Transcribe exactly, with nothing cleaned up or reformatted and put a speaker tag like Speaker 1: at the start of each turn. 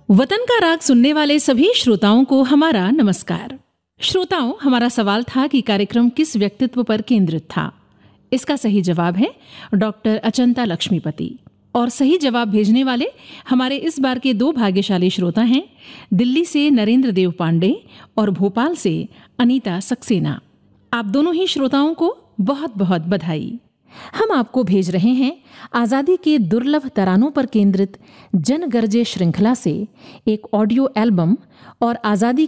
Speaker 1: वतन का राग सुनने वाले सभी श्रोताओं को हमारा नमस्कार। श्रोताओं, हमारा सवाल था कि कार्यक्रम किस व्यक्तित्व पर केंद्रित था। इसका सही जवाब है डॉक्टर अचंता लक्ष्मीपति। और सही जवाब भेजने वाले हमारे इस बार के दो भाग्यशाली श्रोता हैं, दिल्ली से नरेंद्र देव पांडे और भोपाल से अनीता सक्सेना। आप दोनों ही श्रोताओं को बहुत बहुत बधाई। हम आपको भेज रहे हैं आज़ादी के दुर्लभ तरानों पर केंद्रित जन गर्जे श्रृंखला से एक ऑडियो एल्बम और आज़ादी